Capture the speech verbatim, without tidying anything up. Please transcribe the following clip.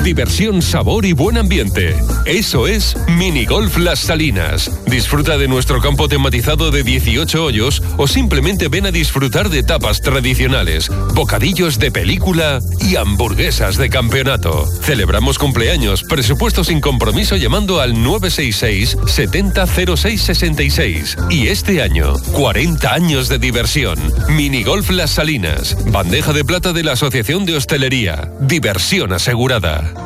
diversión, sabor y buen ambiente. Eso es Minigolf Las Salinas. Disfruta de nuestro campo tematizado de dieciocho hoyos o simplemente ven a disfrutar de tapas tradicionales, bocadillos de película y hamburguesas de campeonato. Celebramos cumpleaños, presupuesto sin compromiso llamando al nueve seis seis, setenta, cero seis sesenta y seis. Y este año, cuarenta años de diversión. Minigolf Las Salinas, bandeja de plata de la Asociación de Hostelería. Diversión asegurada.